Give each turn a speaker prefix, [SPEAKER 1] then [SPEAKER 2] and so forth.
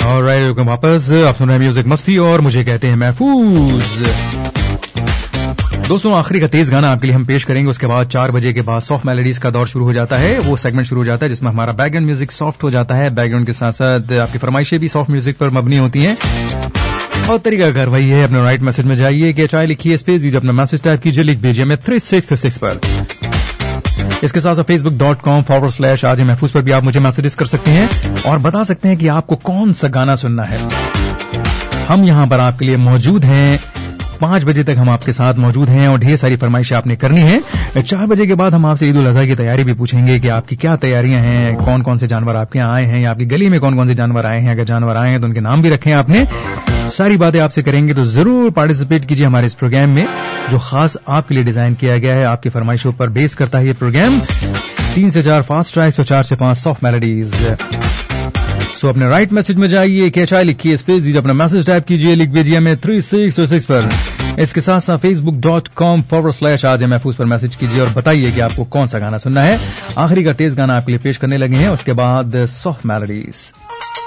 [SPEAKER 1] Alright, welcome वापस। आप सुन रहे हैं म्यूजिक मस्ती और मुझे कहते हैं महफूज। दोस्तों, आखिरी का तेज गाना आपके लिए हम पेश करेंगे। उसके बाद 4 बजे के बाद सॉफ्ट मेलोडीज का दौर शुरू हो जाता है। वो सेगमेंट शुरू हो जाता है जिसमें हमारा बैकग्राउंड म्यूजिक सॉफ्ट हो जाता है। बैकग्राउंड के साथ साथ आपकी फरमाइशें भी सॉफ्ट म्यूजिक पर मबनी होती हैं। और तरीका कर वही है, अपने राइट मैसेज में जाइए, कि चाहे लिखिए स्पेस दीजिए, अपना मैसेज टाइप कीजिए, लिख भेजिए हमें 366 पर। इसके साथ साथ facebook.com/RJ महफूज पर भी आप मुझे मैसेजेस कर सकते हैं और बता सकते हैं कि आपको कौन सा गाना सुनना है। हम यहां पर आपके लिए मौजूद हैं। 5 बजे तक हम आपके साथ मौजूद हैं और ढेर सारी फरमाइशें आपने करनी है। 4 बजे के बाद हम आपसे ईद उल अजहा की तैयारी भी पूछेंगे कि आपकी क्या तैयारियां हैं, कौन कौन से जानवर आपके यहाँ आए हैं, या आपकी गली में कौन कौन से जानवर आए हैं। अगर जानवर आए हैं तो उनके नाम भी रखे हैं आपने। सारी बातें आपसे करेंगे, तो जरूर पार्टिसिपेट कीजिए हमारे इस प्रोग्राम में जो खास आपके लिए डिजाइन किया गया है। आपकी फरमाइशों पर बेस करता है ये प्रोग्राम। 3 से 4 फास्ट ट्रैक्स और 4 से 5 सॉफ्ट मेलोडीज। सो अपने राइट मैसेज में जाइए, कैचाई लिखिए, स्पेस दीजिए, अपना मैसेज टाइप कीजिए, लिख भेजिए हमें 366 पर। इसके साथ साथ facebook.com/RJ महफूज पर मैसेज कीजिए और बताइए कि आपको कौन सा गाना सुनना है। आखिरी का तेज गाना आपके लिए पेश करने लगे हैं, उसके बाद सॉफ्ट मेलोडीज।